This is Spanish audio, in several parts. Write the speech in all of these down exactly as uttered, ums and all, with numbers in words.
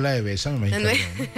la de Bésame, mexicano.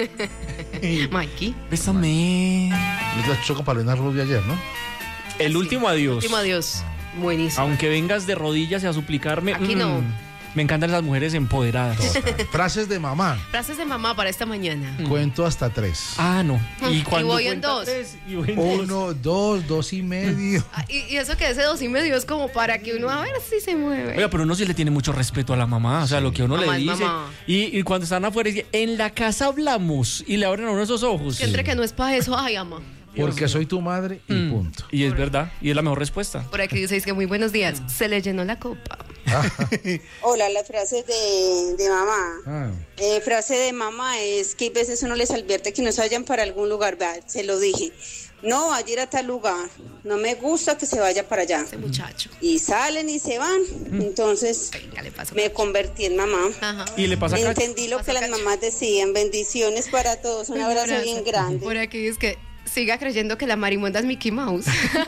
Mikey. Bésame. La Choco Palena Rubia ayer, ¿no? El último adiós. Último adiós. Buenísimo. Aunque vengas de rodillas y a suplicarme. Aquí mm, no. Me encantan las mujeres empoderadas. Total. Frases de mamá. Frases de mamá para esta mañana. Cuento hasta tres. Ah, no. Y cuando voy en cuenta dos. tres, y voy en dos. Uno, dos, dos y medio. Ah, y, y eso que ese dos y medio es como para que uno a ver si se mueve. Oiga, pero uno sí le tiene mucho respeto a la mamá, o sea, lo que uno Mamá le es dice. mamá. Y, y cuando están afuera, dice, en la casa hablamos, y le abren a uno esos ojos. que entre que no es para eso, ay, ama. Porque soy tu madre y Mm. punto. Y es verdad, y es la mejor respuesta. Por aquí dice que muy buenos días. Se le llenó la copa. Hola, las frases de, de mamá. Ah. Eh, frase de mamá es que a veces uno les advierte que no se vayan para algún lugar. Vea, se lo dije. No, vaya a ir a tal lugar. No me gusta que se vaya para allá. Ese muchacho. Y salen y se van. Entonces Venga, le paso. me convertí en mamá. Ajá. Y le pasa acá. Entendí lo que Pasa las cacho. mamás decían. Bendiciones para todos. Un Un abrazo abrazo. bien grande. Por aquí es que siga creyendo que la marimonda es Mickey Mouse.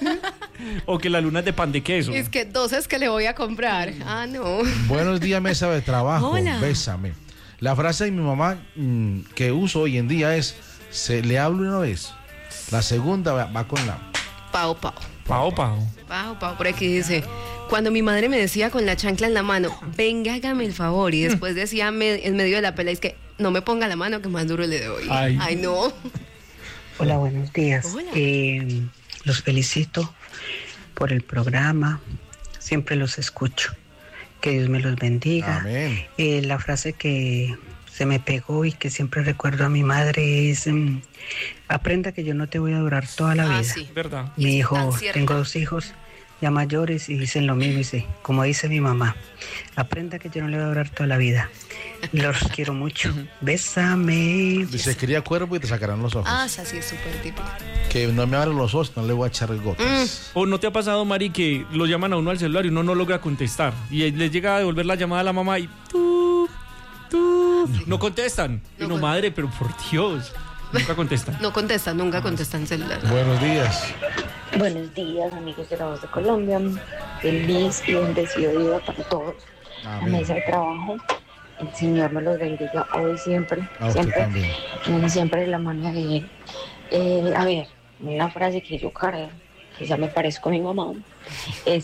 O que la luna es de pan de queso. Y es que dos es que le voy a comprar. Ah, no. Buenos días, mesa de trabajo. Hola. Bésame. La frase de mi mamá mm, que uso hoy en día es: se le hablo una vez. La segunda va, va con la. Pao, pao. Pao, pao. Pao, pao. Por aquí dice, cuando mi madre me decía con la chancla en la mano, venga, hágame el favor. Y después decía me- en medio de la pelea, es que no me ponga la mano que más duro le doy. Ay. Ay, no. Hola, buenos días. Hola. Eh, los felicito por el programa. Siempre los escucho. Que Dios me los bendiga. Amén. Eh, la frase que se me pegó y que siempre recuerdo a mi madre es: mm, aprenda que yo no te voy a durar toda la Ah, vida. sí. ¿Verdad? Mi Es hijo, tan cierto. tengo dos hijos ya mayores y dicen lo mismo. Dice, como dice mi mamá, aprenda que yo no le voy a durar toda la vida. Los quiero mucho. Bésame. Dice, cría cuervo y te sacarán los ojos. Ah, esa sí es súper típico. Que no me abran los ojos, no le voy a echar gotas. ¿O no te ha pasado, Mari, que lo llaman a uno al celular y uno no logra contestar? Y les llega a devolver la llamada a la mamá y tú, tú, no contestan. No y no, con- madre, pero por Dios, nunca contestan. No contesta, nunca contesta en celular. Buenos días. Buenos días, amigos de La Voz de Colombia. Feliz y bendecido día para todos. La Amén. mesa de trabajo. El Señor me los bendiga hoy siempre. A usted Siempre. también. Tiene siempre la mano de Él. Eh, a ver, una frase que yo cargo, que ya me parezco a mi mamá, es: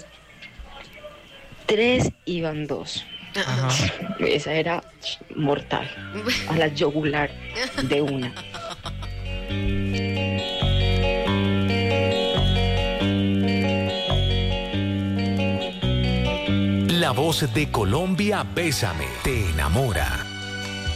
tres iban dos. Ajá. Esa era mortal. A la yugular de una. La Voz de Colombia, Bésame, te enamora.